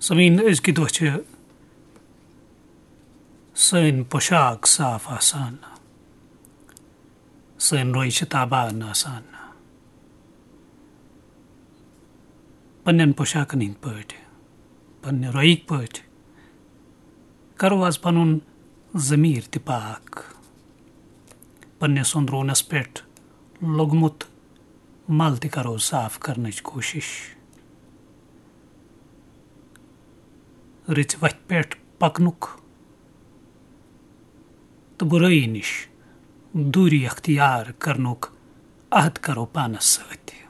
ज़मीन अज़कि दۄह छ सٲنۍ पोशाक साफ आसान सٲنۍ रोے چھِ تابان آسان پننٮ۪ن پوشاکن ہٕنٛدۍ پٲٹھۍ پننہِ رۄیِکۍ پٲٹھۍ کرو آز پنُن ضمیٖر تہِ پاک پننِس أنٛدروٗنس پٮ۪ٹھ لوٚگمُت مل تہِ کرو صاف کرنٕچ کوٗشِش رٕژِ وتھِ پٮ۪ٹھ پکنُک تہٕ بُرٲیی نِش دوٗری اختیار کرنُک عہد کرو پانس سۭتۍ